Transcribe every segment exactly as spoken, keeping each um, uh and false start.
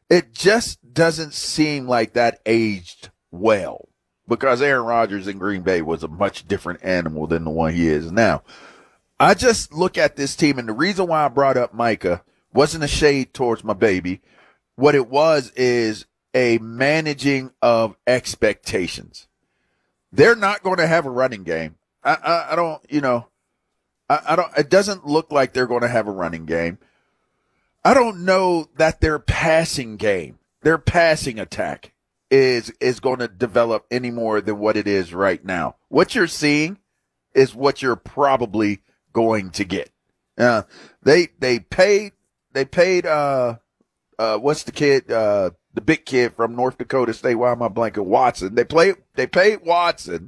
It just doesn't seem like that aged well, because Aaron Rodgers in Green Bay was a much different animal than the one he is now. I just look at this team, and the reason why I brought up Micah wasn't a shade towards my baby. What it was is a managing of expectations. They're not going to have a running game. I, I, I don't, you know, I, I don't, it doesn't look like they're going to have a running game. I don't know that their passing game, their passing attack is, is going to develop any more than what it is right now. What you're seeing is what you're probably going to get. Uh, they, they paid, they paid, uh, uh, what's the kid, uh, the big kid from North Dakota State. Why am I blanking? Watson. They play, they paid Watson,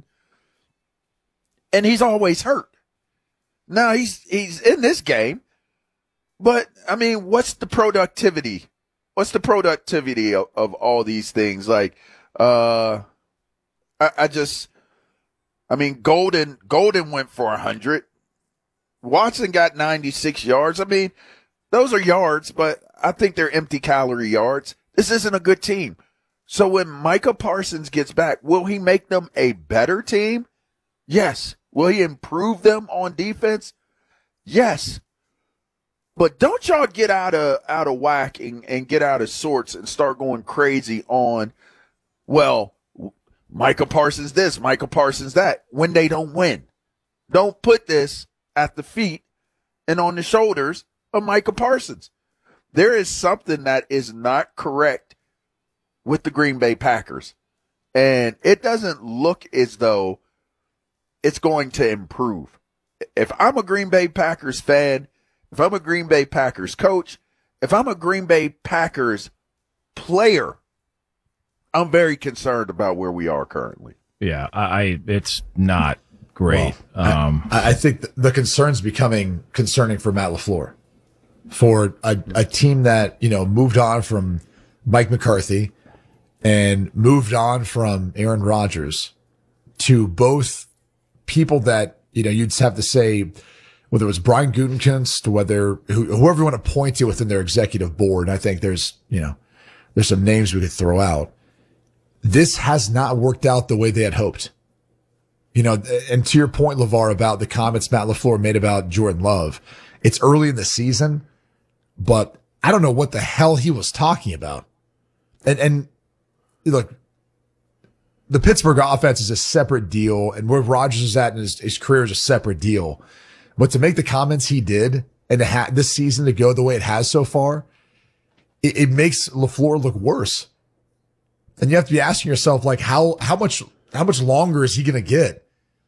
and he's always hurt. Now he's, he's in this game, but I mean, what's the productivity? What's the productivity of, of all these things? Like, uh, I, I just, I mean, Golden, Golden went for a hundred. Watson got ninety-six yards. I mean, those are yards, but I think they're empty calorie yards. This isn't a good team. So when Micah Parsons gets back, will he make them a better team? Yes. Will he improve them on defense? Yes. But don't y'all get out of out of whack and, and get out of sorts and start going crazy on, well, Micah Parsons this, Micah Parsons that, when they don't win. Don't put this at the feet and on the shoulders of Micah Parsons. There is something that is not correct with the Green Bay Packers. And it doesn't look as though it's going to improve. If I'm a Green Bay Packers fan, if I'm a Green Bay Packers coach, if I'm a Green Bay Packers player, I'm very concerned about where we are currently. Yeah, I, it's not great. Well, um, I, I think the concern's becoming concerning for Matt LaFleur. For a, a team that, you know, moved on from Mike McCarthy and moved on from Aaron Rodgers to both people that, you know, you'd have to say, whether it was Brian Gutekunst, whether whoever you want to point to within their executive board. I think there's, you know, there's some names we could throw out. This has not worked out the way they had hoped. You know, and to your point, LeVar, about the comments Matt LaFleur made about Jordan Love, it's early in the season, but I don't know what the hell he was talking about. And, and look, the Pittsburgh offense is a separate deal, and where Rodgers is at in his, his career is a separate deal. But to make the comments he did and to ha- this season to go the way it has so far, it, it makes LaFleur look worse. And you have to be asking yourself, like, how, how much, how much longer is he going to get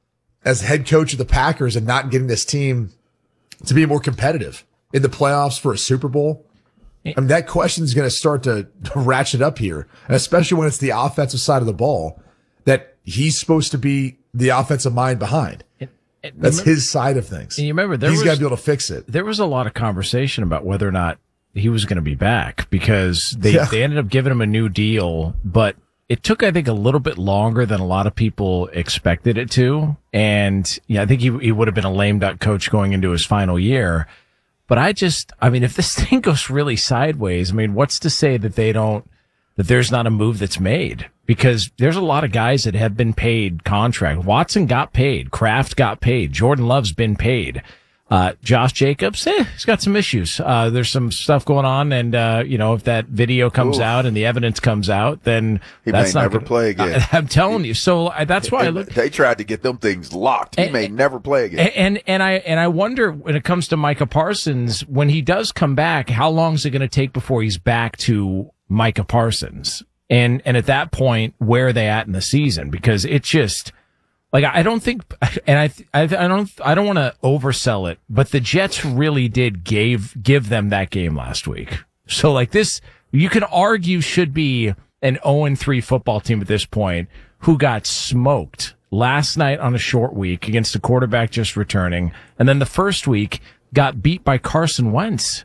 as head coach of the Packers and not getting this team to be more competitive in the playoffs for a Super Bowl? I mean, that question is going to start to ratchet up here, and especially when it's the offensive side of the ball that he's supposed to be the offensive mind behind. It, it, That's remember, his side of things. And you remember, there he's got to was, be able to fix it. There was a lot of conversation about whether or not he was going to be back, because they, Yeah. they ended up giving him a new deal, but it took, I think, a little bit longer than a lot of people expected it to. And yeah, I think he, he would have been a lame duck coach going into his final year. But I just, I mean, if this thing goes really sideways, I mean, what's to say that they don't, that there's not a move that's made? Because there's a lot of guys that have been paid contract. Watson got paid. Kraft got paid. Jordan Love's been paid. Uh, Josh Jacobs, eh, he's got some issues. Uh, there's some stuff going on. And, uh, you know, if that video comes Ooh. out and the evidence comes out, then he that's may not never gonna, play again. I, I'm telling you. So I, that's why I look. They tried to get them things locked. He and, may never play again. And, and I, and I wonder when it comes to Micah Parsons, when he does come back, how long is it going to take before he's back to Micah Parsons? And, and at that point, where are they at in the season? Because it's just, like, I don't think, and I, I, I don't, I don't want to oversell it, but the Jets really did gave, give them that game last week. So like this, you can argue should be an oh and three football team at this point who got smoked last night on a short week against a quarterback just returning. And then the first week got beat by Carson Wentz.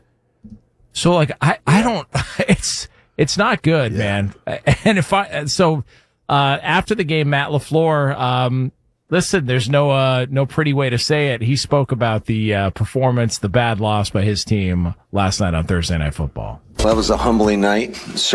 So like, I, I don't, it's, it's not good, yeah. man. And if I, so, uh, after the game, Matt LaFleur, um, listen, there's no, uh, no pretty way to say it. He spoke about the, uh, performance, the bad loss by his team last night on Thursday Night Football. Well, that was a humbling night.